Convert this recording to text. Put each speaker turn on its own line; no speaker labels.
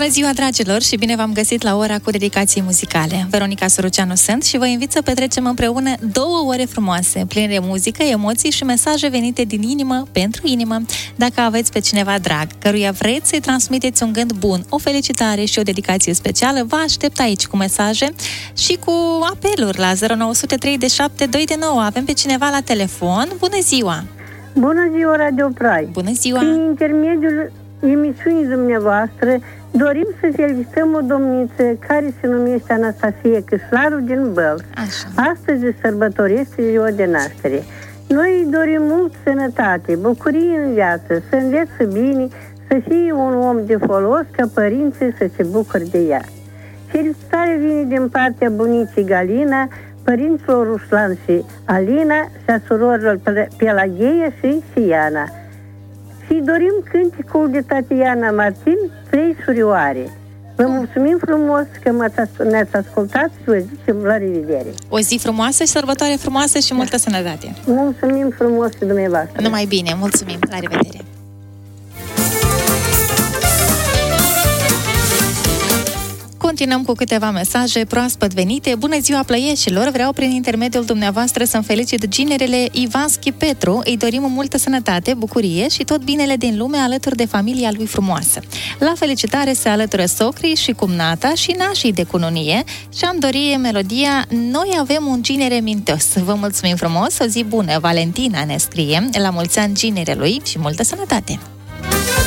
Bună ziua, dragilor, și bine v-am găsit la ora cu dedicații muzicale. Veronica Soroceanu sunt și vă invit să petrecem împreună 2 ore frumoase, pline de muzică, emoții și mesaje venite din inimă pentru inimă. Dacă aveți pe cineva drag, căruia vreți să-i transmiteți un gând bun, o felicitare și o dedicație specială, vă aștept aici cu mesaje și cu apeluri la 0903 de 729. Avem pe cineva la telefon. Bună ziua!
Bună ziua, Radio Prai!
Bună ziua!
Prin intermediul emisiunii dumneavoastră dorim să felicităm o domniță care se numește Anastasia Câșlaru din Bălți. Astăzi sărbătorește ziua de naștere. Noi îi dorim mult sănătate, bucurie în viață, să învețe bine, să fie un om de folos, ca părinții să se bucure de ea. Felicitarea vine din partea bunicii Galina, părinților Ruslan și Alina și a surorilor Pelageia și Siana. Și dorim cânticul de Tatiana Martin, 3 surioare. Vă mulțumim frumos că ne-ați ascultat și vă zicem la revedere.
O zi frumoasă și sărbătoare frumoasă și multă sănătate.
Mulțumim frumos și dumneavoastră.
Numai bine, mulțumim, la revedere. Continuăm cu câteva mesaje proaspăt venite. Bună ziua, plăieșilor! Vreau prin intermediul dumneavoastră să-mi felicit ginerele Ivanski Petru. Îi dorim multă sănătate, bucurie și tot binele din lume alături de familia lui frumoasă. La felicitare se alătură socrii și cumnata și nașii de cununie și am dorit melodia Noi avem un ginere mintos. Vă mulțumim frumos, o zi bună! Valentina ne scrie, la mulți ani ginerelui și multă sănătate!